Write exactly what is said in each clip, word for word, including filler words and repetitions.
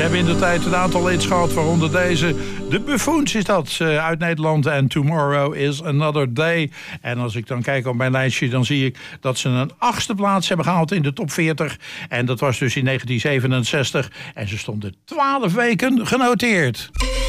Ze hebben in de tijd een aantal hits gehad, waaronder deze. De Buffoons is dat, uh, uit Nederland. En Tomorrow is Another Day. En als ik dan kijk op mijn lijstje, dan zie ik dat ze een achtste plaats hebben gehaald in de top veertig. En dat was dus in negentien zevenenzestig. En ze stonden twaalf weken genoteerd.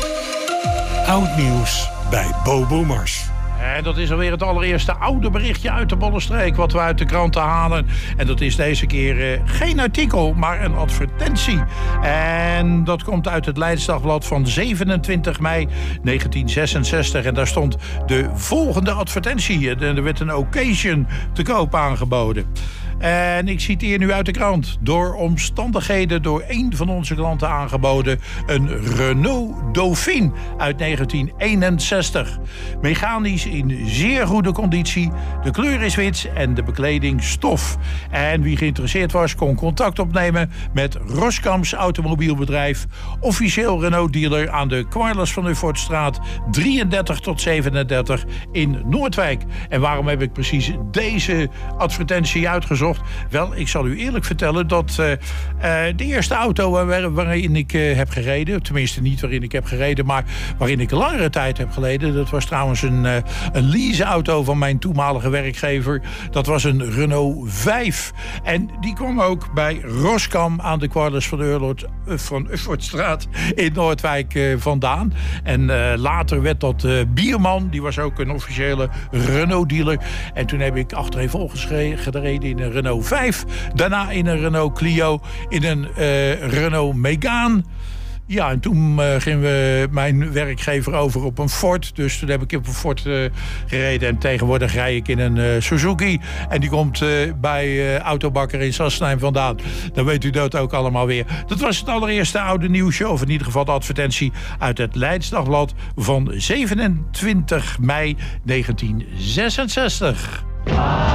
Oud nieuws bij Bobo Mars. En dat is alweer het allereerste oude berichtje uit de Bollenstreek wat we uit de kranten halen. En dat is deze keer uh, geen artikel, maar een advertentie. En dat komt uit het Leids Dagblad van zevenentwintig mei negentien zesenzestig. En daar stond de volgende advertentie. Er werd een occasion te koop aangeboden. En ik citeer nu uit de krant. Door omstandigheden door een van onze klanten aangeboden. Een Renault Dauphine uit negentien eenenzestig. Mechanisch in zeer goede conditie. De kleur is wit en de bekleding stof. En wie geïnteresseerd was, kon contact opnemen met Roskams Automobielbedrijf. Officieel Renault dealer aan de Quarles van Uffortstraat drieëndertig tot zevenendertig in Noordwijk. En waarom heb ik precies deze advertentie uitgezocht? Wel, ik zal u eerlijk vertellen dat uh, uh, de eerste auto waar, waarin ik uh, heb gereden, tenminste niet waarin ik heb gereden, maar waarin ik langere tijd heb geleden, dat was trouwens een, uh, een leaseauto van mijn toenmalige werkgever. Dat was een Renault vijf. En die kwam ook bij Roskam aan de Quarles van, Eurlot, uh, van Uffortstraat in Noordwijk uh, vandaan. En uh, later werd dat uh, Bierman, die was ook een officiële Renault dealer. En toen heb ik achtereenvolgens gereden in een Renault vijf. Daarna in een Renault Clio. In een uh, Renault Megane. Ja, en toen uh, gingen we mijn werkgever over op een Ford. Dus toen heb ik op een Ford uh, gereden. En tegenwoordig rijd ik in een uh, Suzuki. En die komt uh, bij uh, Autobakker in Sassenheim vandaan. Dan weet u dat ook allemaal weer. Dat was het allereerste oude nieuwsje. Of in ieder geval de advertentie uit het Leids Dagblad van zevenentwintig mei negentien zesenzestig.